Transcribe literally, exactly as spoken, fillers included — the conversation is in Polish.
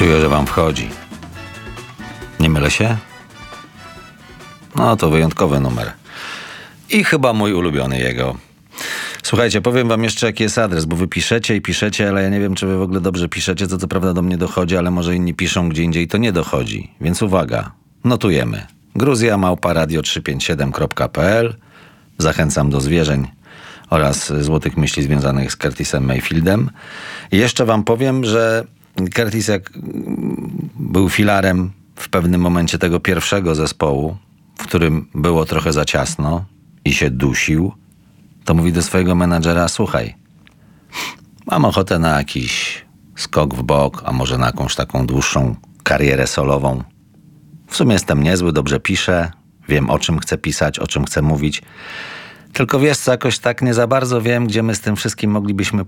Czuję, że wam wchodzi. Nie mylę się? No to wyjątkowy numer. I chyba mój ulubiony jego. Słuchajcie, powiem wam jeszcze, jaki jest adres, bo wy piszecie i piszecie, ale ja nie wiem, czy wy w ogóle dobrze piszecie, co co prawda do mnie dochodzi, ale może inni piszą gdzie indziej, to nie dochodzi. Więc uwaga, notujemy. Gruzja małpa radio trzysta pięćdziesiąt siedem kropka p l. Zachęcam do zwierzeń oraz złotych myśli związanych z Curtisem Mayfieldem. I jeszcze wam powiem, że Curtis jak był filarem w pewnym momencie tego pierwszego zespołu, w którym było trochę za ciasno i się dusił, to mówi do swojego menadżera: słuchaj, mam ochotę na jakiś skok w bok, a może na jakąś taką dłuższą karierę solową. W sumie jestem niezły, dobrze piszę, wiem o czym chcę pisać, o czym chcę mówić. Tylko wiesz co, jakoś tak nie za bardzo wiem, gdzie my z tym wszystkim moglibyśmy